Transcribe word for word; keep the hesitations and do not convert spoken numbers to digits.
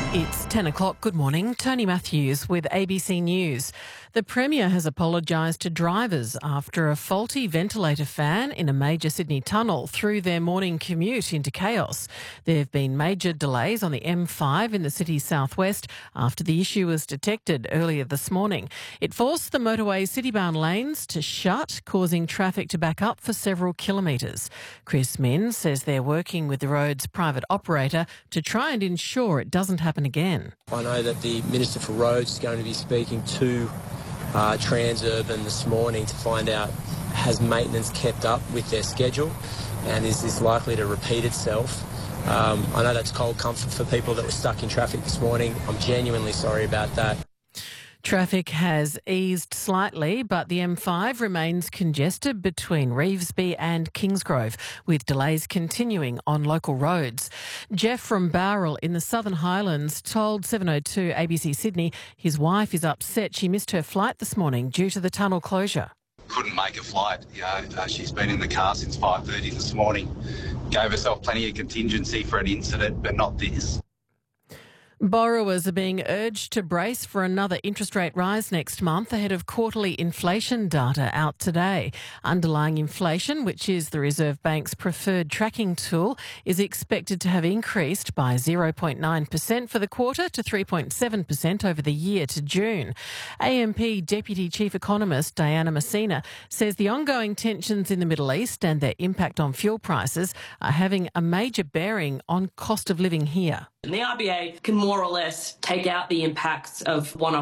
It's ten o'clock. Good morning. Tony Matthews with A B C News. The Premier has apologised to drivers after a faulty ventilator fan in a major Sydney tunnel threw their morning commute into chaos. There have been major delays on the M five in the city's southwest after the issue was detected earlier this morning. It forced the motorway's city-bound lanes to shut, causing traffic to back up for several kilometres. Chris Minns says they're working with the road's private operator to try and ensure it doesn't happen again. I know that the Minister for Roads is going to be speaking to uh, Transurban this morning to find out, has maintenance kept up with their schedule and is this likely to repeat itself? Um, I know that's cold comfort for people that were stuck in traffic this morning. I'm genuinely sorry about that. Traffic has eased slightly, but the M five remains congested between Revesby and Kingsgrove, with delays continuing on local roads. Jeff from Bowral in the Southern Highlands told seven oh two A B C Sydney his wife is upset she missed her flight this morning due to the tunnel closure. Couldn't make a flight. You know, uh, she's been in the car since five thirty this morning. Gave herself plenty of contingency for an incident, but not this. Borrowers are being urged to brace for another interest rate rise next month ahead of quarterly inflation data out today. Underlying inflation, which is the Reserve Bank's preferred tracking tool, is expected to have increased by zero point nine percent for the quarter to three point seven percent over the year to June. A M P Deputy Chief Economist Diana Messina says the ongoing tensions in the Middle East and their impact on fuel prices are having a major bearing on cost of living here. And the R B A can more or less take out the impacts of one-off